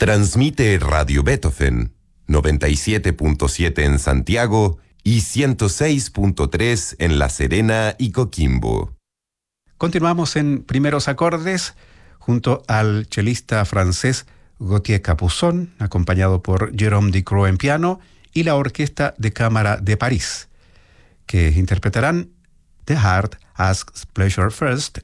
Transmite Radio Beethoven, 97.7 en Santiago y 106.3 en La Serena y Coquimbo. Continuamos en Primeros Acordes junto al chelista francés Gauthier Capuçon, acompañado por Jérôme Ducrot en piano y la Orquesta de Cámara de París, que interpretarán The Heart Asks Pleasure First